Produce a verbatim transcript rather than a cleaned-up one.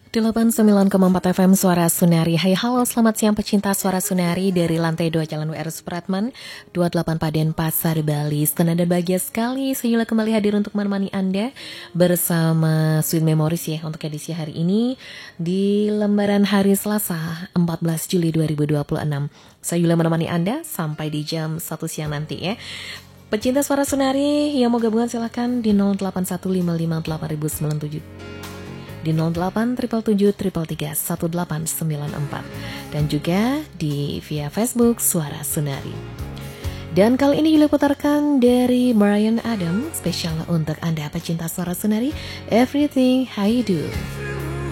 delapan puluh sembilan koma empat F M Suara Sunari. Hai halo, selamat siang pecinta Suara Sunari dari lantai dua Jalan W R Supratman dua puluh delapan Paden Pasar Bali. Senang dan bahagia sekali saya kembali hadir untuk menemani Anda bersama Sweet Memories ya untuk edisi hari ini di lembaran hari Selasa empat belas Juli dua ribu dua puluh enam. Saya Yula menemani Anda sampai di jam satu siang nanti ya. Pecinta Suara Sunari yang mau gabungan silahkan di nol delapan satu lima lima delapan sembilan tujuh di nol delapan tujuh tujuh tiga tiga satu delapan sembilan empat dan juga di via Facebook Suara Sunari. Dan kali ini Yuli putarkan dari Bryan Adams spesial untuk Anda pecinta Suara Sunari, Everything I Do.